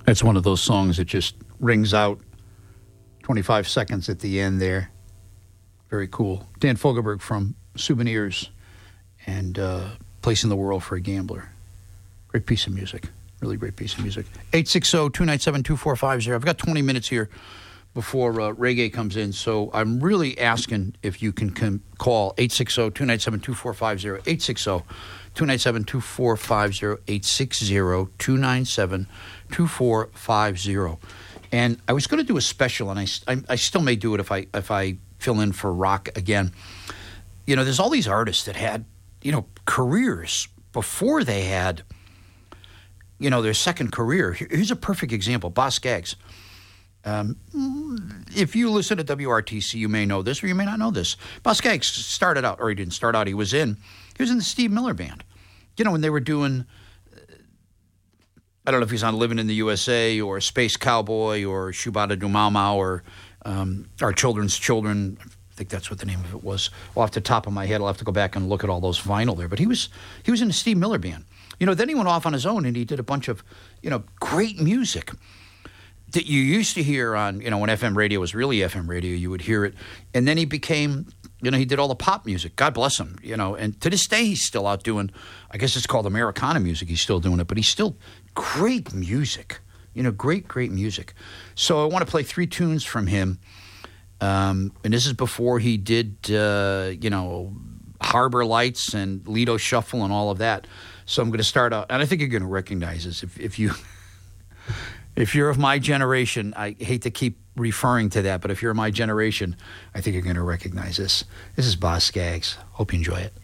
That's one of those songs that just rings out 25 seconds at the end there. Very cool. Dan Fogelberg from Souvenirs and Place in the World for a Gambler. Great piece of music. Really great piece of music. 860-297-2450. I've got 20 minutes here before reggae comes in, so I'm really asking if you can call 860-297-2450, 860-297-2450, 860-297-2450. And I was going to do a special, and I still may do it if I fill in for Rock again. You know, there's all these artists that had, you know, careers before they had, you know, their second career. Here's a perfect example, Boz Scaggs. If you listen to WRTC, you may know this or you may not know this. Boz Scaggs started out, or he didn't start out, he was in the Steve Miller Band. You know, when they were doing, I don't know if he's on Living in the USA or Space Cowboy or Shubada Dumama or Our Children's Children. I think that's what the name of it was. Well, off the top of my head, I'll have to go back and look at all those vinyl there. But he was in the Steve Miller Band. You know, then he went off on his own and he did a bunch of, you know, great music that you used to hear on, you know, when FM radio was really FM radio, you would hear it. And then he became, you know, he did all the pop music. God bless him, you know. And to this day, he's still out doing, I guess it's called Americana music. He's still doing it. But he's still great music, you know, great music. So I want to play 3 tunes from him. And this is before he did, you know, Harbor Lights and Lido Shuffle and all of that. So I'm going to start out, and I think you're going to recognize this. If you're of my generation, I hate to keep referring to that, but if you're of my generation, I think you're going to recognize this. This is Boz Scaggs. Hope you enjoy it.